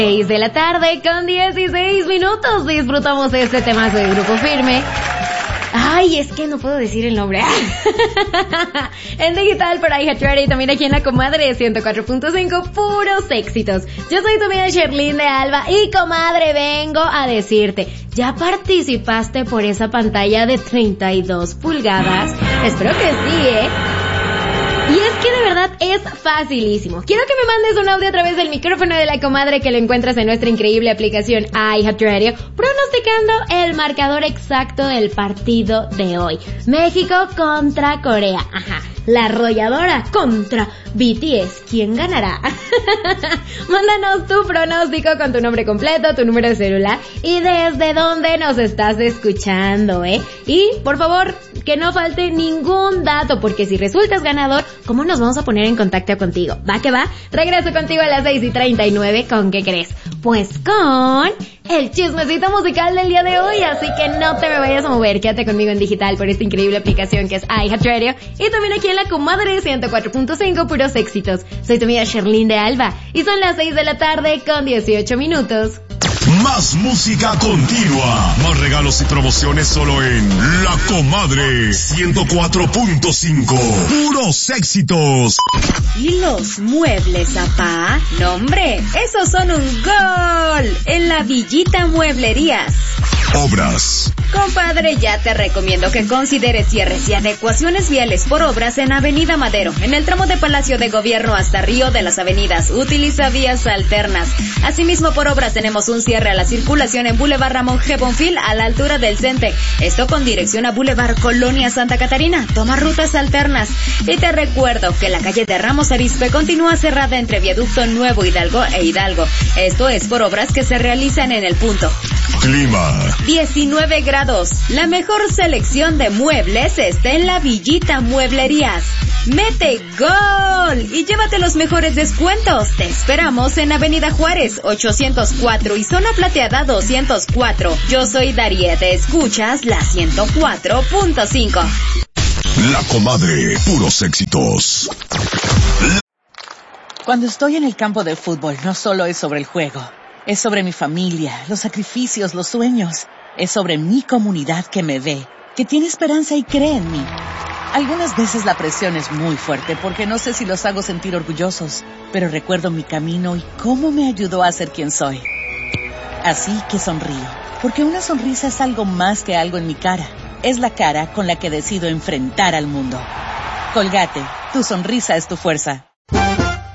6 de la tarde con 16 minutos. Disfrutamos de este temazo de Grupo Firme. Ay, es que no puedo decir el nombre. En digital por iHeartRadio y también aquí en La Comadre 104.5, puros éxitos. Yo soy tu amiga Sherlyn de Alba y, comadre, vengo a decirte, ¿ya participaste por esa pantalla de 32 pulgadas? Espero que sí, Y es que de verdad es facilísimo. Quiero que me mandes un audio a través del micrófono de La Comadre que lo encuentras en nuestra increíble aplicación iHeartRadio, pronosticando el marcador exacto del partido de hoy. México contra Corea. Ajá. La arrolladora contra BTS. ¿Quién ganará? Mándanos tu pronóstico con tu nombre completo, tu número de celular y desde dónde nos estás escuchando, Y, por favor, que no falte ningún dato, porque si resultas ganador, ¿cómo nos vamos a poner en contacto contigo? ¿Va que va? Regreso contigo a las 6:39. ¿Con qué crees? Pues con el chismecito musical del día de hoy, así que no te me vayas a mover. Quédate conmigo en digital por esta increíble aplicación que es iHeartRadio y también aquí en La Comadre 104.5, puros éxitos. Soy tu amiga Sherlyn de Alba y son las 6 de la tarde con 18 minutos. Más música continua, más regalos y promociones solo en La Comadre 104.5, puros éxitos. ¿Y los muebles, apá? No, hombre, esos son un gol en la Villita Mueblerías. Obras. Compadre, ya te recomiendo que consideres cierres y adecuaciones viales por obras en Avenida Madero, en el tramo de Palacio de Gobierno hasta Río de las Avenidas. Utiliza vías alternas. Asimismo, por obras tenemos un cierre a la circulación en Boulevard Ramón G. Bonfil a la altura del CENTE. Esto con dirección a Boulevard Colonia Santa Catarina. Toma rutas alternas. Y te recuerdo que la calle de Ramos Arizpe continúa cerrada entre Viaducto Nuevo Hidalgo e Hidalgo. Esto es por obras que se realizan en el punto. Clima. 19 grados. La mejor selección de muebles está en la Villita Mueblerías. ¡Mete gol! Y llévate los mejores descuentos. Te esperamos en Avenida Juárez 804 y Zona Plateada 204. Yo soy Dariette. Escuchas la 104.5. La Comadre, puros éxitos. Cuando estoy en el campo de fútbol, no solo es sobre el juego. Es sobre mi familia, los sacrificios, los sueños. Es sobre mi comunidad que me ve, que tiene esperanza y cree en mí. Algunas veces la presión es muy fuerte porque no sé si los hago sentir orgullosos, pero recuerdo mi camino y cómo me ayudó a ser quien soy. Así que sonrío, porque una sonrisa es algo más que algo en mi cara. Es la cara con la que decido enfrentar al mundo. Colgate, tu sonrisa es tu fuerza.